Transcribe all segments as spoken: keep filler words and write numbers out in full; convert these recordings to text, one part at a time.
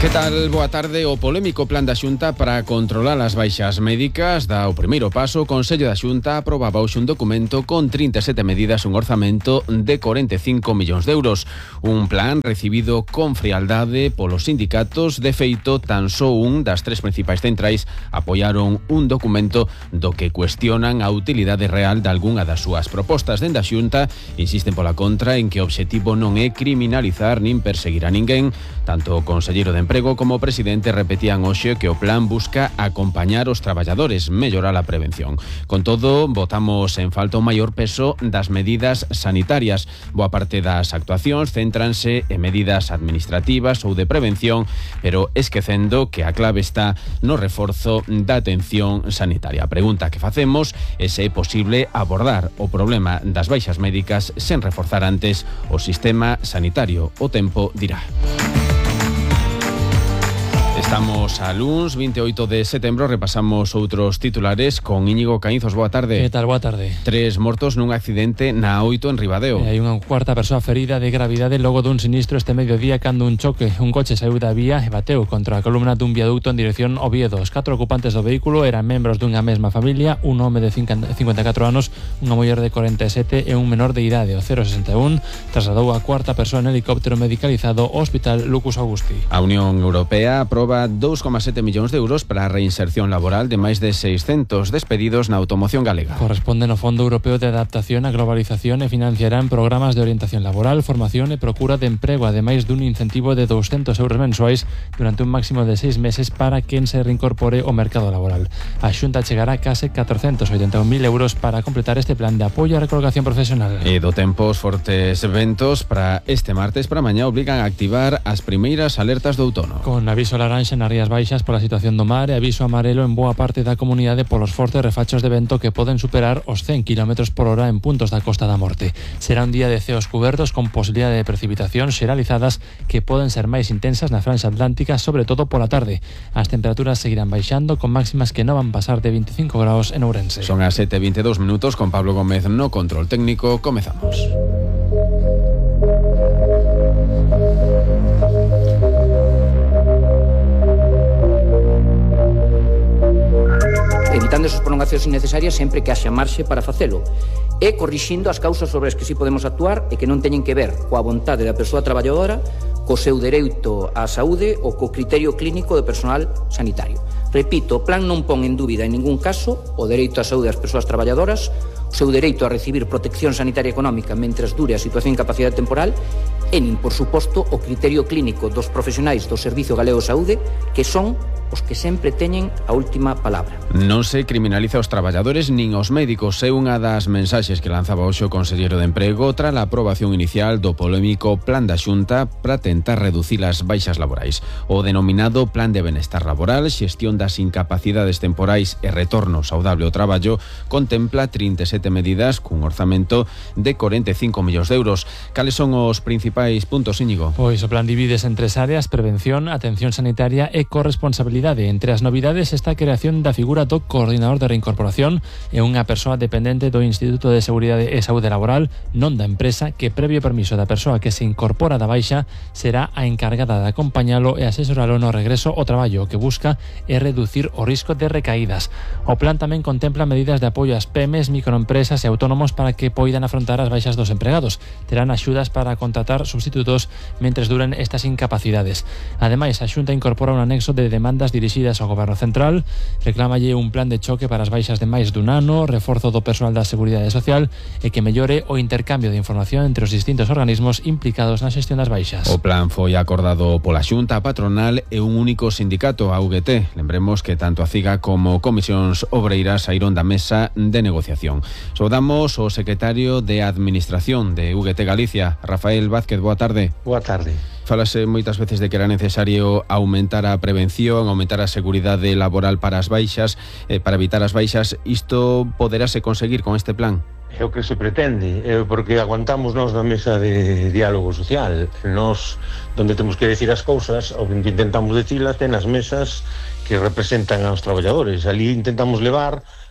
Que tal? Boa tarde. O polémico plan da Xunta para controlar as baixas médicas dá o primeiro paso. O Consello da Xunta aprobaba hoxe un documento con trinta e sete medidas, un orzamento de corenta e cinco millóns de euros. Un plan recibido con frialdade polos sindicatos. De feito, tan só un das tres principais centrais apoiaron un documento do que cuestionan a utilidade real de algunha das súas propostas. Dende a Xunta insisten pola contra en que o obxectivo non é criminalizar nin perseguir a ninguén. Tanto o conselleiro de Emprego como o presidente repetían hoxe que o plan busca acompañar os traballadores, mellorar a prevención. Con todo, botamos en falta o maior peso das medidas sanitarias. Boa parte das actuacións céntranse en medidas administrativas ou de prevención, pero esquecendo que a clave está no reforzo da atención sanitaria. A pregunta que facemos é se é posible abordar o problema das baixas médicas sen reforzar antes o sistema sanitario. O tempo dirá. Estamos a luns vinte e oito de setembro. Repasamos outros titulares con Íñigo Caínzos. Boa tarde. Que tal? Boa tarde. Tres mortos nun accidente na oito en Ribadeo. E hai unha cuarta persoa ferida de gravidade logo dun sinistro este mediodía cando un choque. Un coche saiu da vía e bateu contra a columna dun viaducto en dirección Oviedo. Os catro ocupantes do vehículo eran membros dunha mesma familia, un home de cincuenta e catro anos, unha muller de corenta e sete e un menor de idade. O cero sesenta e un trasladou a cuarta persoa en helicóptero medicalizado ao Hospital Lucus Augusti. A Unión Europea aproba dous coma sete millóns de euros para a reinserción laboral de máis de seiscentos despedidos na automoción galega. Corresponden ao Fondo Europeo de Adaptación á Globalización e financiarán programas de orientación laboral, formación e procura de emprego, ademais dun incentivo de douscentos euros mensuais durante un máximo de seis meses para quen se reincorpore ao mercado laboral. A Xunta chegará case catrocentos oitenta e un mil euros para completar este plan de apoio á recolocación profesional. E do tempo, os fortes ventos para este martes para mañá obrigan a activar as primeiras alertas do outono. Con aviso laranxa nas Rías Baixas pola situación do mar e aviso amarelo en boa parte da comunidade polos fortes refachos de vento que poden superar os cen kilómetros por hora en puntos da Costa da Morte. Será un día de ceos cubertos con posibilidade de precipitacións xeralizadas que poden ser máis intensas na franxa atlántica, sobre todo pola tarde. As temperaturas seguirán baixando con máximas que non van pasar de veinticinco graus en Ourense. Son as sete e vinte e dous minutos con Pablo Gómez no control técnico. Comezamos. Evitando esas prolongacións innecesarias sempre que haxa marxe para facelo e corrixindo as causas sobre as que si podemos actuar e que non teñen que ver coa vontade da persoa traballadora, co seu dereito á saúde ou co criterio clínico do personal sanitario. Repito, o plan non pon en dúbida en ningún caso o dereito á saúde das persoas traballadoras, o seu dereito a recibir protección sanitaria económica mentres dure a situación de incapacidade temporal e nin, por suposto, o criterio clínico dos profesionais do Servicio Galego de Saúde, que son os que sempre teñen a última palabra. Non se criminaliza os traballadores nin os médicos. É unha das mensaxes que lanzaba hoxe o conselleiro de Emprego tras a aprobación inicial do polémico plan da Xunta para tentar reducir as baixas laborais. O denominado Plan de Benestar Laboral, xestión das incapacidades temporais e retorno saudable ao traballo, contempla trinta e sete medidas cun orzamento de corenta e cinco millóns de euros. Cales son os principais puntos, Íñigo? Pois o plan divides en tres áreas: prevención, atención sanitaria e corresponsabilidade. Entre as novidades está a creación da figura do coordinador de reincorporación e unha persoa dependente do Instituto de Seguridade e Saúde Laboral, non da empresa, que previo permiso da persoa que se incorpora da baixa será a encargada de acompañalo e asesoralo no regreso ao traballo. O que busca é reducir o risco de recaídas. O plan tamén contempla medidas de apoio ás pymes, microempresas e autónomos para que poidan afrontar as baixas dos empregados. Terán axudas para contratar sustitutos mentres duren estas incapacidades. Ademais, a Xunta incorpora un anexo de demandas dirixidas ao Goberno Central, reclámalle un plan de choque para as baixas de máis dun ano, reforzo do persoal da Seguridade Social e que mellore o intercambio de información entre os distintos organismos implicados na xestión das baixas. O plan foi acordado pola Xunta, a patronal e un único sindicato, a U G T. Lembremos que tanto a CIGA como Comisións Obreiras saíron da mesa de negociación. Saudamos o secretario de Administración de U G T Galicia, Rafael Vázquez. Boa tarde. Boa tarde. Falase moitas veces de que era necesario aumentar a prevención, aumentar a seguridade laboral para as baixas, eh, para evitar as baixas. Isto poderase conseguir con este plan? É o que se pretende, é porque aguantamos nós na mesa de diálogo social. Nós, donde temos que decir as cousas, o que intentamos decilas, ten as mesas que representan aos traballadores. Ali intentamos levar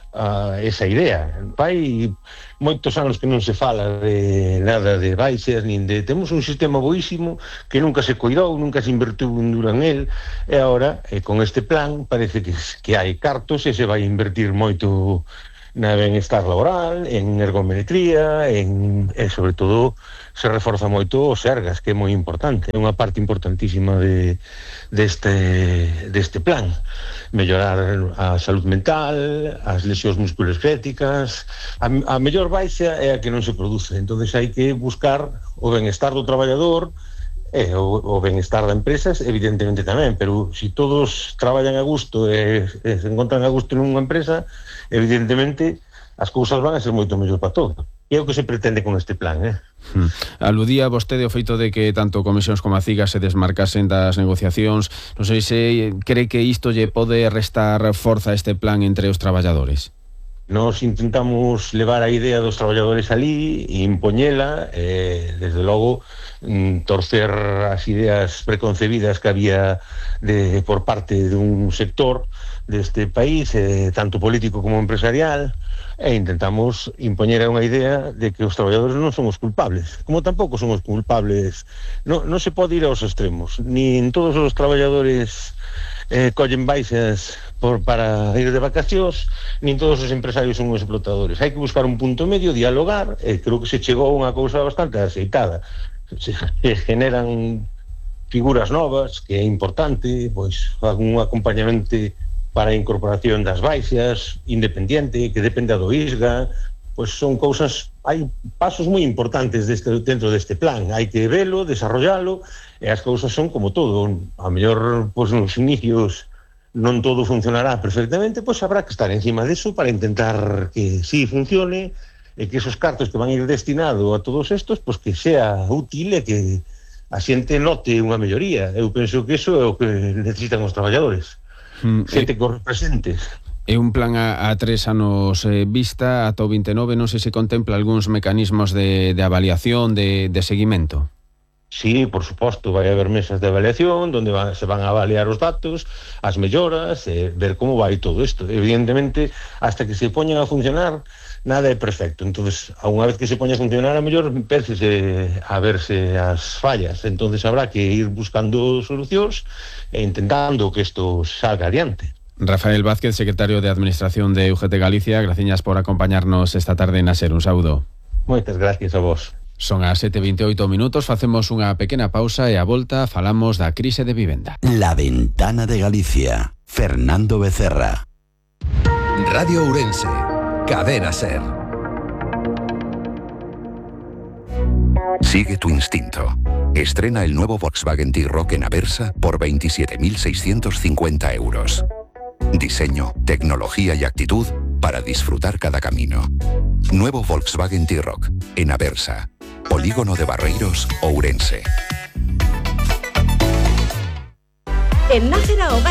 a esa idea. Vai moitos anos que non se fala de nada de baixas, nin de... Temos un sistema boísimo que nunca se coidou, nunca se invertiu un duro en el, e agora, eh, con este plan, parece que, que hai cartos e se vai invertir moito na benestar laboral, en ergometría, en, e sobre todo se reforza moito os Sergas, que é moi importante, é unha parte importantísima de, deste, deste plan. Mellorar a salud mental, as lesións musculoesqueléticas, a, a mellor baixa é a que non se produce, entonces hai que buscar o benestar do traballador e o, o benestar da empresas, evidentemente tamén, pero se si todos traballan a gusto e, e se encontran a gusto nunha empresa, evidentemente as cousas van a ser moito mellor para todo. E é o que se pretende con este plan, eh? Hmm. Aludía vostede o feito de que tanto Comisións como a CIGA se desmarcasen das negociacións. Non sei se cree que isto lle pode restar forza a este plan entre os traballadores. Nos intentamos levar a idea dos traballadores ali e impoñela, eh, desde logo torcer as ideas preconcebidas que había de, por parte dun sector deste país, eh, tanto político como empresarial, e intentamos impoñer unha idea de que os traballadores non somos culpables, como tampouco somos culpables. Non, non se pode ir aos extremos, nin todos os traballadores eh, collen baixas por, para ir de vacacións, nin todos os empresarios son os explotadores. Hai que buscar un punto medio, dialogar, e creo que se chegou a unha cousa bastante aceitada. Se, se generan figuras novas, que é importante, pois algún acompañamento para a incorporación das baixas, independiente, que dependa do I S G A, pois son cousas, hai pasos moi importantes deste, dentro deste plan, hai que velo, desarrollalo, e as cousas son como todo, a mellor, pois nos inicios non todo funcionará perfectamente, pois habrá que estar encima deso para intentar que sí funcione, e que esos cartos que van a ir destinados a todos estos, pois que sea útil e que a xente note unha melloría. Eu penso que eso é o que necesitan os traballadores. Mm, xente que os represente. É un plan a, a tres anos eh, vista, ata o vinte e nove, non sei se contempla algúns mecanismos de, de avaliación, de, de seguimento. Sí, por suposto, vai haber mesas de avaliación onde van, se van a avaliar os datos, as melloras, eh, ver como vai todo isto. Evidentemente, hasta que se poñan a funcionar, nada é perfecto. Entonces, a unha vez que se poña a funcionar, a mellor empecese a verse as fallas. Entonces, habrá que ir buscando solucións e intentando que isto salga adiante. Rafael Vázquez, secretario de Administración de U G T Galicia, graciñas por acompañarnos esta tarde na SER. Un saúdo. Moitas gracias a vos. Son as sete e veintioito minutos, facemos unha pequena pausa e a volta falamos da crise de vivenda. La Ventana de Galicia, Fernando Becerra. Radio Ourense, Cadena SER. Sigue tu instinto. Estrena el nuevo Volkswagen T-Roc en Aversa por veintisiete mil seiscientos cincuenta euros. Diseño, tecnología y actitud para disfrutar cada camino. Nuevo Volkswagen T-Roc en Aversa. Polígono de Barreiros, Ourense. En Nájera Hogar